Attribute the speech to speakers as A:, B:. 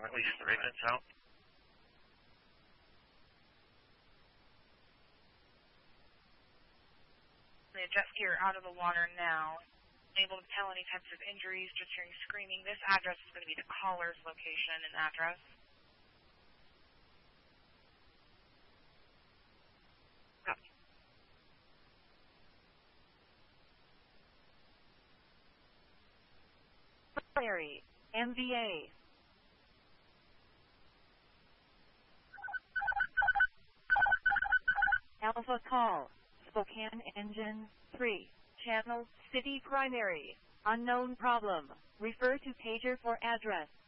A: at least 3 minutes out.
B: The jet ski are out of the water now. Unable to tell any types of injuries, just hearing screaming. This address is going to be the caller's location and address. Copy.
C: Larry, MVA. Alpha call, Spokane Engine 3, Channel City Primary, unknown problem, refer to pager for address.